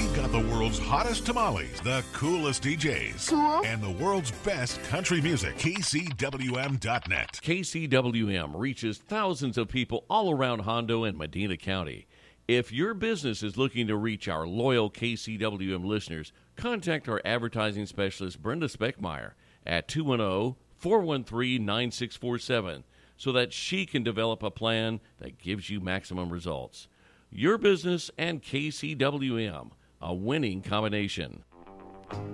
We've got the world's hottest tamales, the coolest DJs, Cool. and the world's best country music. KCWM.net. KCWM reaches thousands of people all around Hondo and Medina County. If your business is looking to reach our loyal KCWM listeners, contact our advertising specialist, Brenda Speckmeyer, at 210-413-9647 so that she can develop a plan that gives you maximum results. Your business and KCWM, a winning combination.